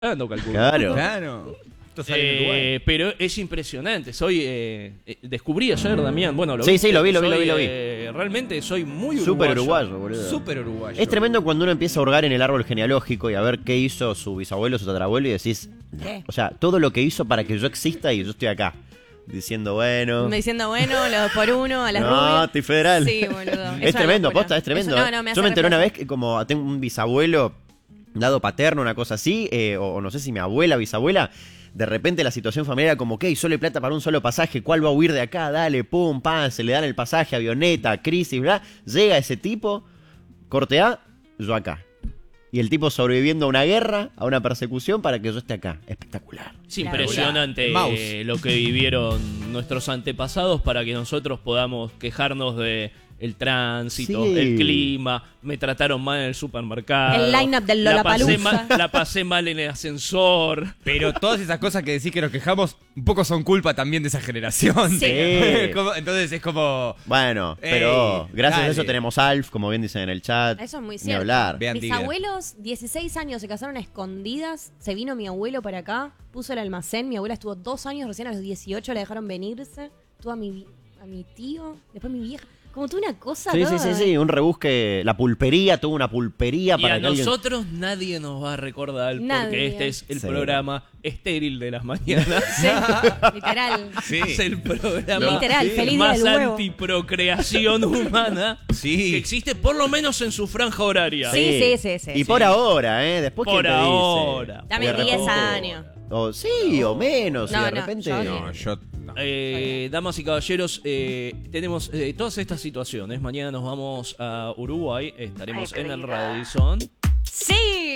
No calculo. Claro. Esto sale en Uruguay. Pero es impresionante. Soy. Descubrí ayer, Damián. Bueno, Sí, lo vi. Realmente soy muy uruguayo. Súper uruguayo, boludo. Súper uruguayo. Es tremendo cuando uno empieza a hurgar en el árbol genealógico y a ver qué hizo su bisabuelo, su tatarabuelo y decís, ¿Qué? o sea, todo lo que hizo para que yo exista y yo estoy acá. Diciendo, bueno, Me diciendo, bueno, los por uno, a las no, rubias. estoy federal. Sí, boludo. Es tremendo, una locura. posta, es tremendo. Eso, no, me Yo me hace enteré una repensar. vez que como tengo un bisabuelo, dado paterno, una cosa así, o no sé si mi abuela, bisabuela, de repente la situación familiar era como, ok, solo hay plata para un solo pasaje, ¿cuál va a huir de acá? Dale, pum, pam, se le dan el pasaje, avioneta, crisis, bla. Llega ese tipo, corte A, yo acá. Y el tipo sobreviviendo a una guerra, a una persecución para que yo esté acá. Espectacular. Es impresionante Mouse. lo que vivieron nuestros antepasados para que nosotros podamos quejarnos de el tránsito, Sí. el clima, me trataron mal en el supermercado. El line-up del Lollapalooza. La pasé mal en el ascensor. Pero todas esas cosas que decís que nos quejamos, un poco son culpa también de esa generación. Sí. Entonces es como... Bueno, Ey, pero gracias a dale. eso tenemos Alf, como bien dicen en el chat. Eso es muy Ni cierto. hablar. Vean Mis Tiger. abuelos, 16 años, se casaron a escondidas. Se vino mi abuelo para acá, puso el almacén. Mi abuela estuvo 2 años, recién a los 18 la dejaron venirse. Tuvo a mi tío, después mi vieja. Como tuvo una cosa. Sí, toda. sí, un rebusque. La pulpería, tuvo una pulpería Y para a que alguien... nosotros nadie nos va a recordar porque Nadie. este es el Sí. programa estéril de las mañanas. Sí, literal. Sí. Es el programa Literal, feliz día más del huevo. antiprocreación humana Sí. que existe, por lo menos en su franja horaria. Sí. Y por ahora, Después Por ¿quién te dice? ahora. Dame De 10 repente- años. O sí, o menos. No, y de no, repente... yo No, yo... no. Damas y caballeros, tenemos todas estas situaciones. Mañana nos vamos a Uruguay. Estaremos en el Radisson. ¡Sí!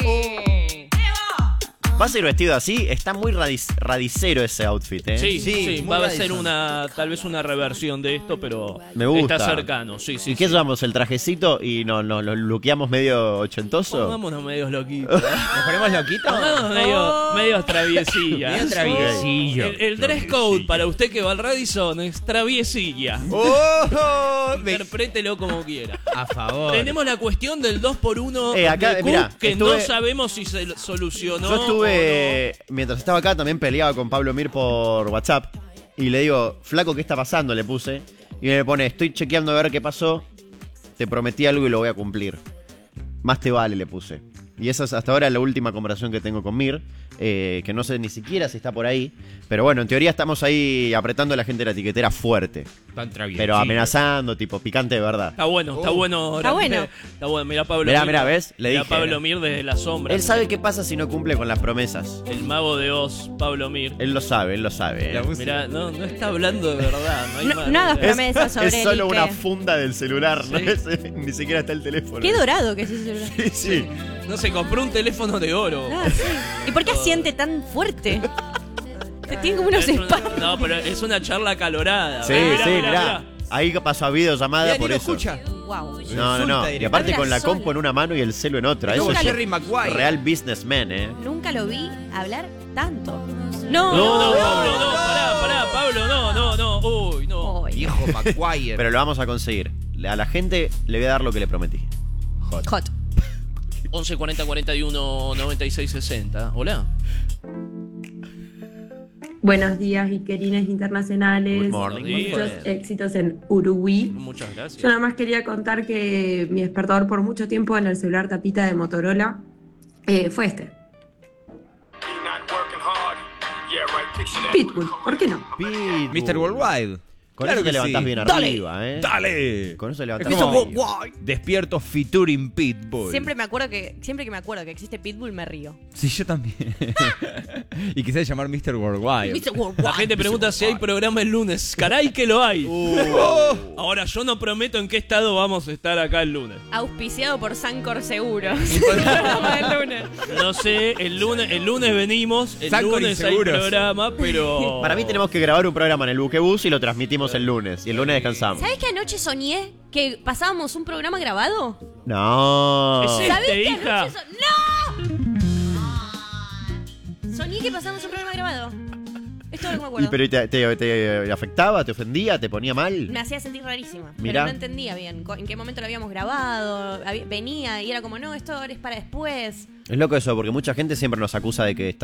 ¿Vas a ir vestido así? Está muy radicero ese outfit, Sí, Sí, sí, muy va a Radisson. ser tal vez una reversión de esto, pero Me gusta. está cercano. Sí, sí. ¿Y qué sí. llevamos? ¿El trajecito y nos lo luqueamos medio ochentoso? Pongámonos medios loquitos. ¿Nos ponemos loquitos? Pongámonos medio traviesilla. Medio traviesillo. El dress code para usted que va al Radisson es traviesilla. ¡Oh! Interprételo como quiera. A favor. Tenemos la cuestión del 2x1 acá, de Cook, mirá, que no estuve- sabemos si se solucionó. Yo estuve, mientras estaba acá, también peleaba con Pablo Mir por WhatsApp. Y le digo, flaco, ¿qué está pasando? Le puse. Y me pone, estoy chequeando a ver qué pasó. Te prometí algo y lo voy a cumplir. Más te vale, le puse. Y esa es hasta ahora la última conversación que tengo con Mir. Que no sé ni siquiera si está por ahí. Pero bueno, en teoría estamos ahí apretando a la gente de la etiquetera fuerte. Tan traviesillo. Pero amenazando, tipo, picante de verdad. Está bueno, está bueno. Está bueno. Está bueno. Mirá Pablo Mirá, Mir. mirá, ¿ves? Le Mirá dije. Pablo Mir desde la sombra. Él sabe qué pasa si no cumple con las promesas. El mago de Oz, Pablo Mir. Él lo sabe, La música. Mirá, no está hablando de verdad. No, hay No, manera. no hagas promesas sobre es solo el una Ike. funda del celular, ¿no? Sí. Ni siquiera está el teléfono. Qué dorado que es ese celular. Sí, sí. No se compró un teléfono de oro. Ah, sí. ¿Y por qué asiente tan fuerte? Tiene como unos Es una- espasmos. no, pero es una charla acalorada. Sí, Mirá, sí, mirá, mirá. Ahí pasó a videollamada Mirá, por ni lo eso. escucha. Wow. No. Insulta Y aparte Habla con la sola. compu en una mano y el celu en otra. Es Eso como es Jerry Maguire. real businessman, Nunca lo vi hablar tanto. No, No, Pablo, no, pará, Pablo, no. Uy, no. Uy, Viejo Maguire. Pero lo vamos a conseguir. A la gente le voy a dar lo que le prometí. hot. 11 40 41 96 60. Hola. Buenos días, Iquerines internacionales. Good morning. Buenos Muchos días. éxitos en Uruguay. Muchas gracias. Yo nada más quería contar que mi despertador por mucho tiempo en el celular tapita de Motorola fue este. Pitbull, ¿por qué no? Mr. Worldwide. Con Claro eso te que levantás sí. bien Dale, arriba, ¡Dale! Con eso Es levantás como bien arriba. Worldwide. Despierto featuring Pitbull. Siempre que me acuerdo que existe Pitbull me río. Sí, yo también. Y quise llamar Mr. Worldwide. Mr. Worldwide. La gente pregunta si hay programa el lunes. Caray que lo hay. Ahora yo no prometo en qué estado vamos a estar acá el lunes. Auspiciado por Sancor Seguros. Programa del lunes. No sé, el lunes venimos, el Sancor lunes hay Inseguros. programa, pero... Para mí tenemos que grabar un programa en el buquebús y lo transmitimos el lunes. Y el lunes descansamos. ¿Sabes que anoche soñé que pasábamos un programa grabado? No. ¿Es ¿Sabés este, que hija? anoche ¡No! Soñé que pasábamos un programa grabado. Es todo lo que me acuerdo. ¿Y pero te afectaba? ¿Te ofendía? ¿Te ponía mal? Me hacía sentir rarísima. Mirá. Pero no entendía bien en qué momento lo habíamos grabado. Venía y era como, no, esto es para después. Es loco eso, porque mucha gente siempre nos acusa de que